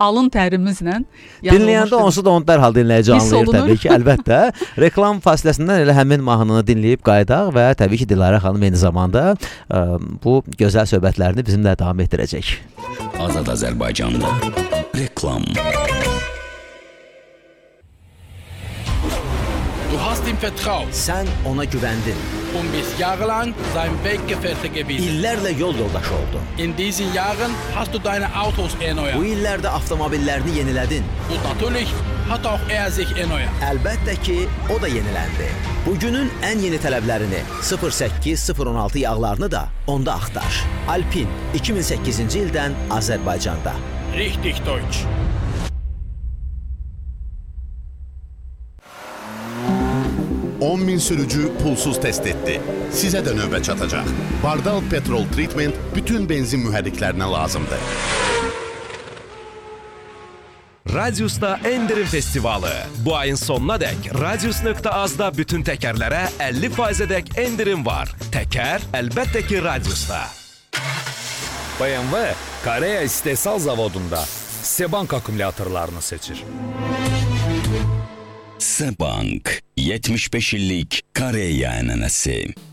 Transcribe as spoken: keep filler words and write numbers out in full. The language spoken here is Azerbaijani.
alın tərimizlə dinləyəndə onsuz da onu dərhal dinləyici anlayır təbii ki, əlbəttə. Reklam fasiləsindən elə həmin mahnını dinləyib qayıdaq və təbii ki, Dilarə xanım eyni zamanda ə, bu gözəl söhbətlərini bizimlə davam etdirəcək. Azad Azərbaycanda reklam. Du hast ihm vertraut. Sən ona güvəndin. Und bist jahrelang sein Weggefährte gewesen. İllərlə yol yoldaşı oldun. In diesen Jahren hast du deine Autos erneuert. Bu illərdə avtomobillerini yenilədin. Und natürlich hat auch er sich erneuert. Əlbəttə ki, o da yeniləndi. Bugünün ən yeni tələblərini sıfır səkkiz sıfır on altı yağlarını da onda axtar. Alpin iki min səkkizinci ildən Azərbaycanda. Richtig Deutsch. on min sürücü pulsuz test etdi. Sizə də növbə çatacaq. Bardal Petrol Treatment bütün benzin mühərriklərinə lazımdır. Radius'ta Endirim Festivalı. Bu ayın sonuna dək Radius nöqtə azda bütün təkərlərə əlli faizə dək endirim var. Təkər əlbəttə ki Radius'ta. B M W Koreya istehsal zavodunda Sebank akümülatörlərini seçir. Sebank yetmiş beş illik Koreya ənənəsi.